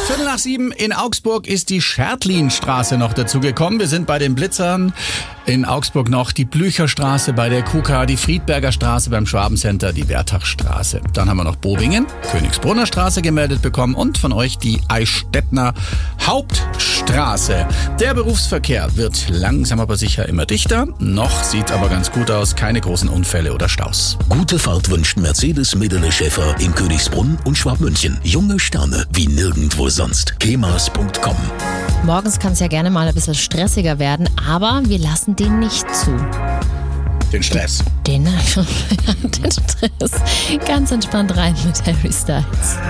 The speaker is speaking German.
7:15 in Augsburg ist die Schertlinstraße noch dazugekommen. Wir sind bei den Blitzern. In Augsburg noch die Blücherstraße bei der KUKA, die Friedberger Straße beim Schwabencenter, die Wertachstraße. Dann haben wir noch Bobingen, Königsbrunner Straße gemeldet bekommen und von euch die Eichstättner Hauptstraße. Der Berufsverkehr wird langsam aber sicher immer dichter. Noch sieht aber ganz gut aus, keine großen Unfälle oder Staus. Gute Fahrt wünscht Mercedes Medele Schäfer in Königsbrunn und Schwabmünchen. Junge Sterne wie nirgendwo sonst. kemas.com. Morgens kann es ja gerne mal ein bisschen stressiger werden, aber wir lassen den nicht zu. Den Stress. Den Stress. Ganz entspannt rein mit Harry Styles.